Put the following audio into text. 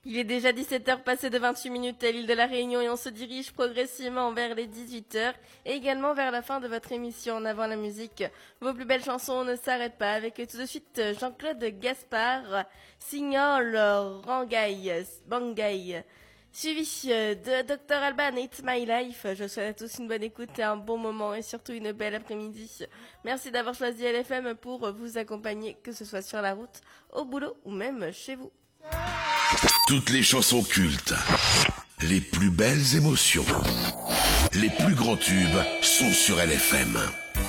Il est déjà 17h passé de 28 minutes à l'île de la Réunion et on se dirige progressivement vers les 18h et également vers la fin de votre émission En avant la musique. Vos plus belles chansons ne s'arrêtent pas avec tout de suite Jean-Claude Gaspard, Signal Rangai, Bangay. Suivi de Dr Alban, It's My Life. Je souhaite à tous une bonne écoute et un bon moment et surtout une belle après-midi. Merci d'avoir choisi LFM pour vous accompagner, que ce soit sur la route, au boulot ou même chez vous. Toutes les chansons cultes, les plus belles émotions, les plus grands tubes sont sur LFM.